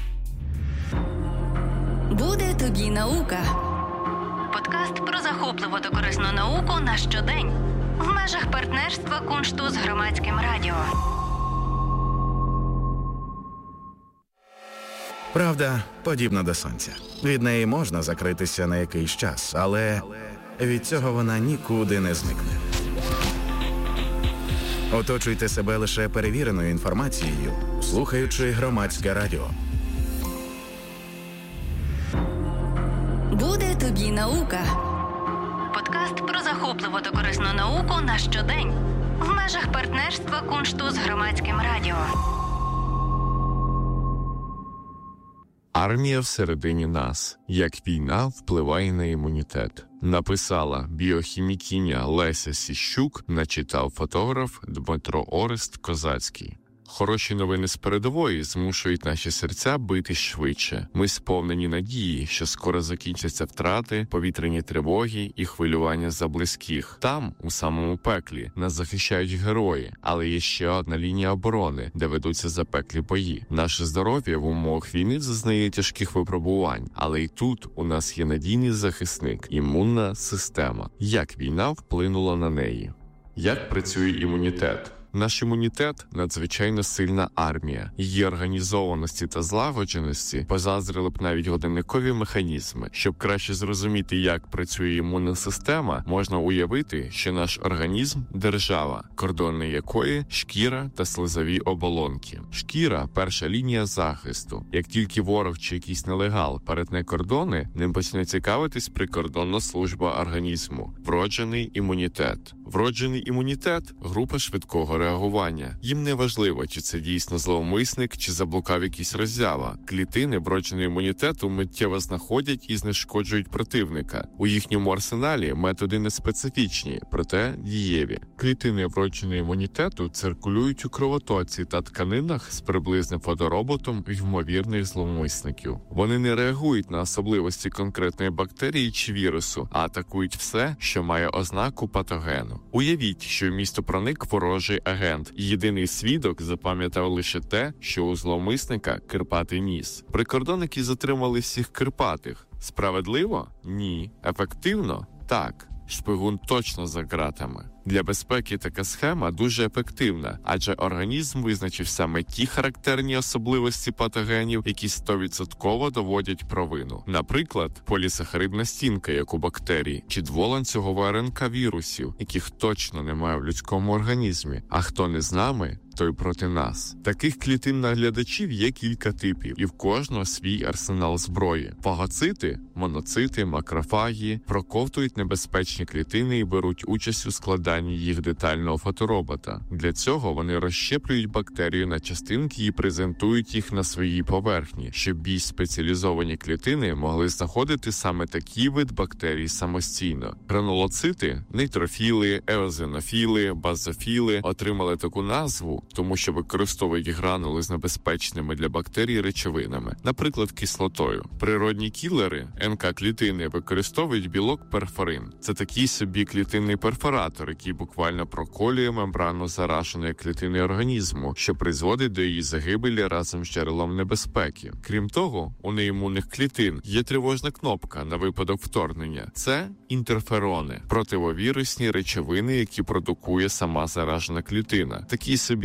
Буде тобі наука. Подкаст про захопливу та корисну науку на щодень. В межах партнерства Куншту з Громадським радіо. Правда подібна до сонця. Від неї можна закритися на якийсь час, але від цього вона нікуди не зникне. Оточуйте себе лише перевіреною інформацією, слухаючи Громадське радіо. Буде тобі наука. Подкаст про захопливу та корисну науку на щодень. В межах партнерства Куншту з Громадським радіо. Армія всередині нас. Як війна впливає на імунітет. Написала біохімікиня Леся Сіщук, начитав фотограф Дмитро Орест Козацький. Хороші новини з передової змушують наші серця бити швидше. Ми сповнені надії, що скоро закінчаться втрати, повітряні тривоги і хвилювання за близьких. Там, у самому пеклі, нас захищають герої, але є ще одна лінія оборони, де ведуться запеклі бої. Наше здоров'я в умовах війни зазнає тяжких випробувань, але й тут у нас є надійний захисник – імунна система. Як війна вплинула на неї? Як працює імунітет? Наш імунітет – надзвичайно сильна армія. Її організованості та злагодженості позаздрили б навіть годинникові механізми. Щоб краще зрозуміти, як працює імунна система, можна уявити, що наш організм – держава, кордони якої – шкіра та слизові оболонки. Шкіра – перша лінія захисту. Як тільки ворог чи якийсь нелегал перетне кордони, ним почне цікавитись прикордонна служба організму – вроджений імунітет. Вроджений імунітет – група швидкого реагування. Їм не важливо, чи це дійсно зловмисник, чи заблукав якийсь роззява. Клітини вродженого імунітету миттєво знаходять і знешкоджують противника. У їхньому арсеналі методи не специфічні, проте дієві. Клітини вродженого імунітету циркулюють у кровотоці та тканинах з приблизним фотороботом ймовірних зловмисників. Вони не реагують на особливості конкретної бактерії чи вірусу, а атакують все, що має ознаку патогену. Уявіть, що в місто проник ворожий агент, і єдиний свідок запам'ятав лише те, що у зловмисника кирпатий ніс. Прикордонники затримали всіх кирпатих. Справедливо? Ні. Ефективно? Так. Шпигун точно за ґратами. Для безпеки така схема дуже ефективна, адже організм визначив саме ті характерні особливості патогенів, які сто відсотків доводять провину. Наприклад, полісахаридна стінка, як у бактерій, чи дволанцюгова ер ен ка вірусів, яких точно немає в людському організмі. А хто не з нами, той проти нас. Таких клітин-наглядачів є кілька типів, і в кожного свій арсенал зброї. Фагоцити, моноцити, макрофаги проковтують небезпечні клітини і беруть участь у складанні їх детального фоторобота. Для цього вони розщеплюють бактерію на частинки і презентують їх на своїй поверхні, щоб більш спеціалізовані клітини могли знаходити саме такий вид бактерій самостійно. Гранулоцити, нейтрофіли, еозинофіли, базофіли отримали таку назву, тому що використовують гранули з небезпечними для бактерій речовинами, наприклад, кислотою. Природні кілери, ен ка-клітини, використовують білок перфорин. Це такий собі клітинний перфоратор, який буквально проколює мембрану зараженої клітини організму, що призводить до її загибелі разом з джерелом небезпеки. Крім того, у неімунних клітин є тривожна кнопка на випадок вторгнення. Це інтерферони – противовірусні речовини, які продукує сама заражена клітина. Такий собі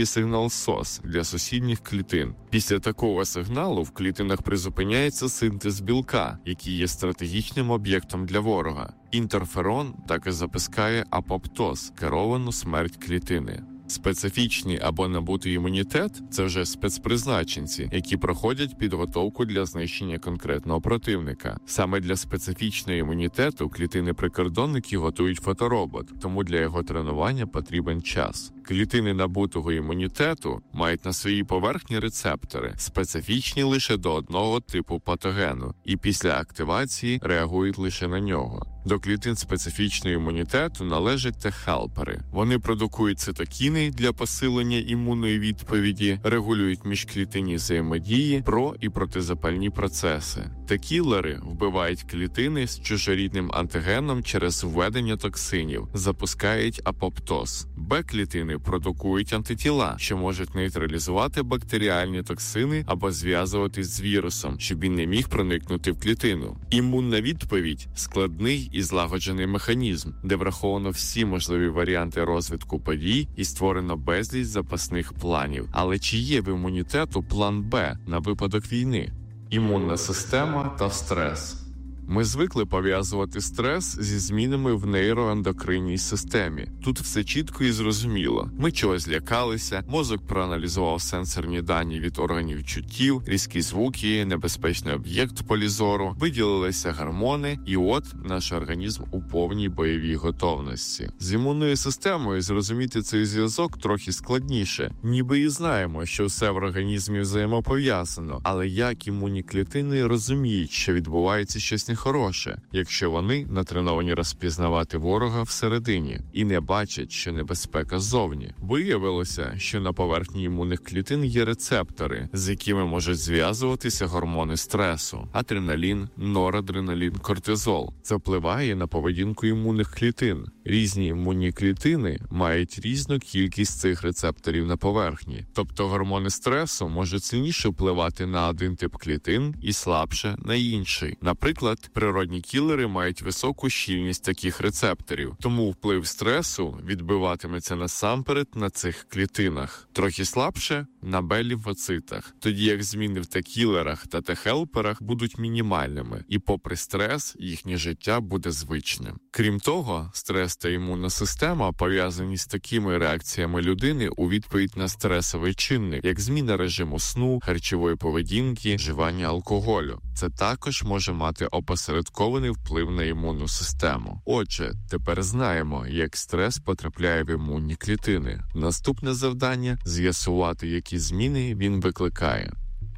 створює сигнал сос для сусідніх клітин. Після такого сигналу в клітинах призупиняється синтез білка, який є стратегічним об'єктом для ворога. Інтерферон так і запускає апоптоз – керовану смерть клітини. Специфічний або набутий імунітет – це вже спецпризначенці, які проходять підготовку для знищення конкретного противника. Саме для специфічного імунітету клітини-прикордонники готують фоторобот, тому для його тренування потрібен час. Клітини набутого імунітету мають на своїй поверхні рецептори, специфічні лише до одного типу патогену, і після активації реагують лише на нього. До клітин специфічного імунітету належать Т-хелпери. Вони продукують цитокіни для посилення імунної відповіді, регулюють міжклітинні взаємодії, про- і протизапальні процеси. Т-кілери вбивають клітини з чужорідним антигеном через введення токсинів, запускають апоптоз. Б-клітини продукують антитіла, що можуть нейтралізувати бактеріальні токсини або зв'язуватись з вірусом, щоб він не міг проникнути в клітину. Імунна відповідь – складний і злагоджений механізм, де враховано всі можливі варіанти розвитку подій і створено безліч запасних планів. Але чи є в імунітету план Б на випадок війни? Імунна система та стрес. Ми звикли пов'язувати стрес зі змінами в нейроендокринній системі. Тут все чітко і зрозуміло. Ми чогось злякалися, мозок проаналізував сенсорні дані від органів чуттів, різкі звуки, небезпечний об'єкт полі зору, виділилися гормони, і от наш організм у повній бойовій готовності. З імунною системою зрозуміти цей зв'язок трохи складніше. Ніби і знаємо, що все в організмі взаємопов'язано, але як імунні клітини розуміють, що відбувається щось нехороше, якщо вони натреновані розпізнавати ворога всередині і не бачать, що небезпека ззовні. Виявилося, що на поверхні імунних клітин є рецептори, з якими можуть зв'язуватися гормони стресу – адреналін, норадреналін, кортизол. Це впливає на поведінку імунних клітин. Різні імунні клітини мають різну кількість цих рецепторів на поверхні. Тобто гормони стресу можуть сильніше впливати на один тип клітин і слабше на інший. Наприклад, природні кілери мають високу щільність таких рецепторів, тому вплив стресу відбиватиметься насамперед на цих клітинах. Трохи слабше – на Б-лімфоцитах, тоді як зміни в Т-кілерах та Т-хелперах будуть мінімальними, і попри стрес їхнє життя буде звичним. Крім того, стрес та імунна система пов'язані з такими реакціями людини у відповідь на стресовий чинник, як зміна режиму сну, харчової поведінки, вживання алкоголю. Це також може мати опосередкований вплив на імунну систему. Отже, тепер знаємо, як стрес потрапляє в імунні клітини. Наступне завдання – з'ясувати, які зміни він викликає.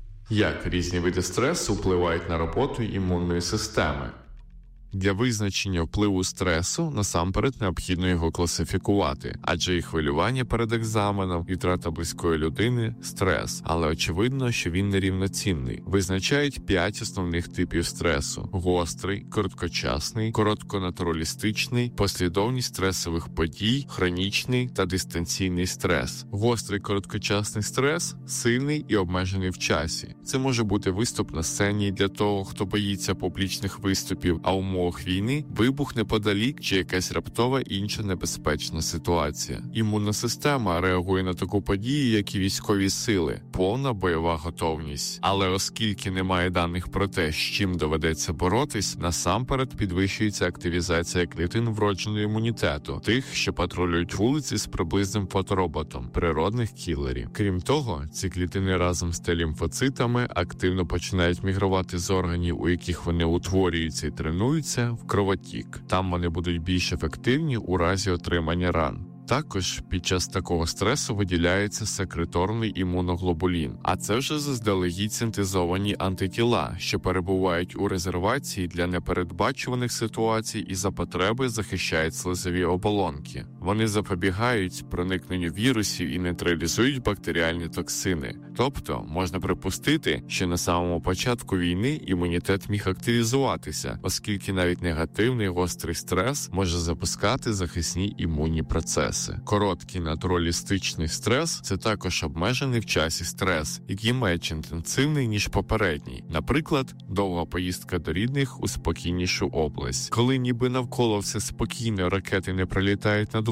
Як різні види стресу впливають на роботу імунної системи? Для визначення впливу стресу насамперед необхідно його класифікувати, адже і хвилювання перед екзаменом, і втрата близької людини – стрес, але очевидно, що він нерівноцінний. Визначають п'ять основних типів стресу – гострий, короткочасний, коротконатуралістичний, послідовність стресових подій, хронічний та дистанційний стрес. Гострий короткочасний стрес – сильний і обмежений в часі. Це може бути виступ на сцені для того, хто боїться публічних виступів, а умов війни, вибух неподалік чи якась раптова інша небезпечна ситуація. Імунна система реагує на таку подію, як і військові сили, повна бойова готовність. Але оскільки немає даних про те, з чим доведеться боротись, насамперед підвищується активізація клітин вродженого імунітету, тих, що патрулюють вулиці з приблизним фотороботом, природних кілерів. Крім того, ці клітини разом з Т-лімфоцитами активно починають мігрувати з органів, у яких вони утворюються і тренуються, в кровотік. Там вони будуть більш ефективні у разі отримання ран. Також під час такого стресу виділяється секреторний імуноглобулін, а це вже заздалегідь синтезовані антитіла, що перебувають у резервації для непередбачуваних ситуацій і за потреби захищають слизові оболонки. Вони запобігають проникненню вірусів і нейтралізують бактеріальні токсини. Тобто, можна припустити, що на самому початку війни імунітет міг активізуватися, оскільки навіть негативний гострий стрес може запускати захисні імунні процеси. Короткий натуралістичний стрес – це також обмежений в часі стрес, який менш інтенсивний, ніж попередній. Наприклад, довга поїздка до рідних у спокійнішу область. Коли ніби навколо все спокійно, ракети не пролітають над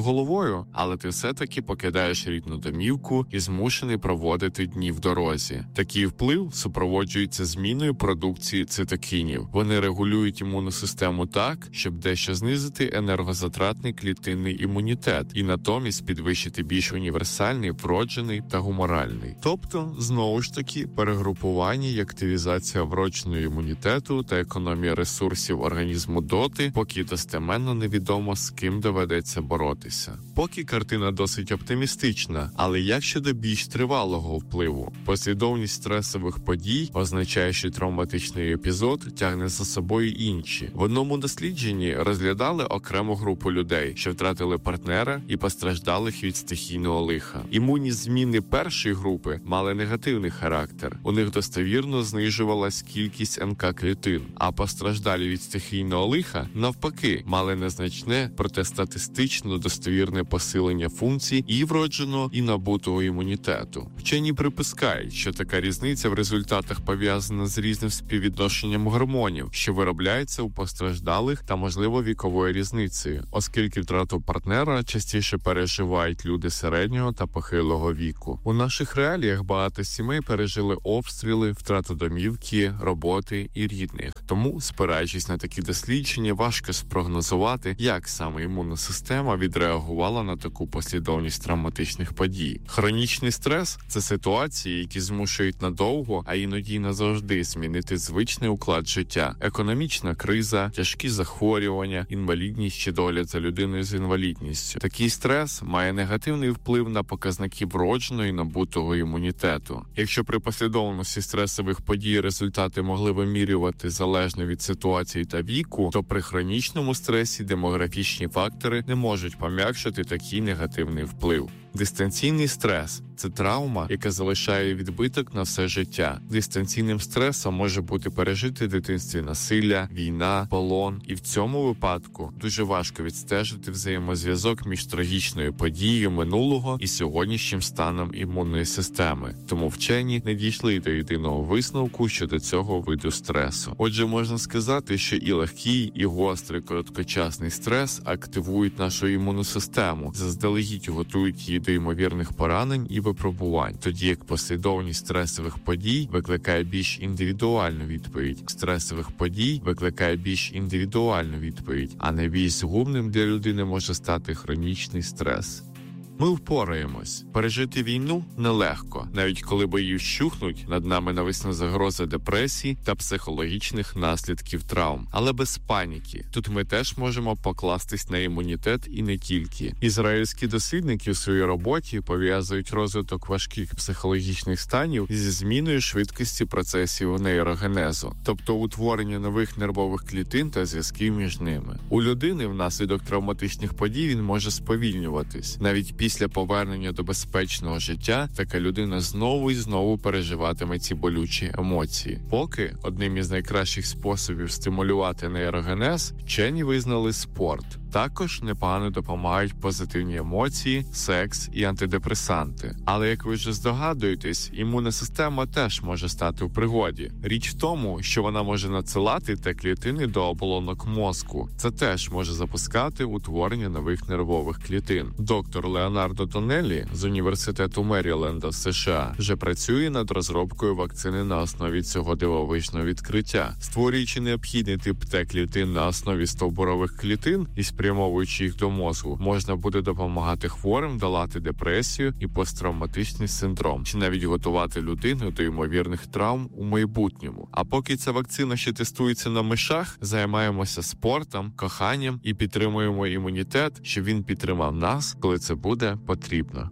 головою, але ти все-таки покидаєш рідну домівку і змушений проводити дні в дорозі. Такий вплив супроводжується зміною продукції цитокінів. Вони регулюють імунну систему так, щоб дещо знизити енергозатратний клітинний імунітет і натомість підвищити більш універсальний, вроджений та гуморальний. Тобто, знову ж таки, перегрупування і активізація вродженого імунітету та економія ресурсів організму доти, поки достеменно невідомо, з ким доведеться боротися. Поки картина досить оптимістична, але як щодо більш тривалого впливу? Послідовність стресових подій означає, що травматичний епізод тягне за собою інші. В одному дослідженні розглядали окрему групу людей, що втратили партнера і постраждалих від стихійного лиха. Імунні зміни першої групи мали негативний характер. У них достовірно знижувалась кількість ен ка-клітин, а постраждалі від стихійного лиха, навпаки, мали незначне, проте статистично достовірне посилення функцій і вродженого, і набутого імунітету. Вчені припускають, що така різниця в результатах пов'язана з різним співвідношенням гормонів, що виробляються у постраждалих та, можливо, віковою різницею, оскільки втрату партнера частіше переживають люди середнього та похилого віку. У наших реаліях багато сімей пережили обстріли, втрату домівки, роботи і рідних. Тому, спираючись на такі дослідження, важко спрогнозувати, як саме імунна система відреагувала на таку послідовність травматичних подій. Хронічний стрес – це ситуації, які змушують надовго, а іноді й назавжди змінити звичний уклад життя. Економічна криза, тяжкі захворювання, інвалідність чи догляд за людиною з інвалідністю. Такий стрес має негативний вплив на показники вродженого і набутого імунітету. Якщо при послідовності стресових подій результати могли вимірювати залежно від ситуації та віку, то при хронічному стресі демографічні фактори не можуть пом'якшити такий негативний вплив. Дистанційний стрес – це травма, яка залишає відбиток на все життя. Дистанційним стресом може бути пережити в дитинстві насилля, війна, полон. І в цьому випадку дуже важко відстежити взаємозв'язок між трагічною подією минулого і сьогоднішнім станом імунної системи. Тому вчені не дійшли до єдиного висновку щодо цього виду стресу. Отже, можна сказати, що і легкий, і гострий короткочасний стрес активують нашу імунну систему, заздалегідь готують її до ймовірних поранень і випробувань, тоді як послідовність стресових подій викликає більш індивідуальну відповідь. Стресових подій викликає більш індивідуальну відповідь, а найбільш згубним для людини може стати хронічний стрес. Ми впораємось. Пережити війну нелегко, навіть коли бої вщухнуть, над нами нависне загроза депресії та психологічних наслідків травм. Але без паніки. Тут ми теж можемо покластись на імунітет і не тільки. Ізраїльські дослідники в своїй роботі пов'язують розвиток важких психологічних станів зі зміною швидкості процесів нейрогенезу, тобто утворення нових нервових клітин та зв'язків між ними. У людини внаслідок травматичних подій він може сповільнюватись. Навіть після повернення до безпечного життя така людина знову і знову переживатиме ці болючі емоції. Поки одним із найкращих способів стимулювати нейрогенез вчені визнали спорт. Також непогано допомагають позитивні емоції, секс і антидепресанти. Але, як ви вже здогадуєтесь, імунна система теж може стати в пригоді. Річ в тому, що вона може надсилати Т клітини до оболонок мозку. Це теж може запускати утворення нових нервових клітин. Доктор Леонардо Тонеллі з університету Меріленда в США вже працює над розробкою вакцини на основі цього дивовижного відкриття. Створюючи необхідний тип Т клітин на основі стовбурових клітин і спрямовуючи їх до мозку, можна буде допомагати хворим долати депресію і посттравматичний синдром, чи навіть готувати людину до ймовірних травм у майбутньому. А поки ця вакцина ще тестується на мишах, займаємося спортом, коханням і підтримуємо імунітет, щоб він підтримав нас, коли це буде потрібно.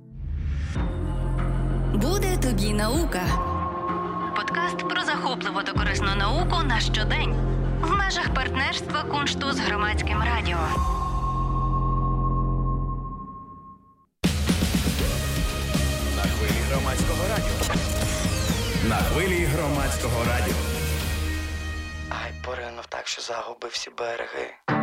Буде тобі наука. Подкаст про захопливу та корисну науку на щодень. В межах партнерства Куншту з Громадським радіо. На хвилі Громадського радіо. На хвилі Громадського радіо. Ай, поринув так, що загубив всі береги.